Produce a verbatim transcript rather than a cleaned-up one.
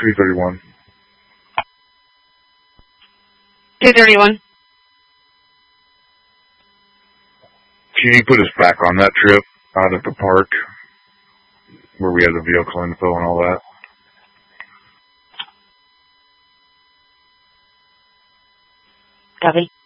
two thirty-one. two thirty-one. Can you put us back on that trip out at the park where we had the vehicle info and all that? Copy.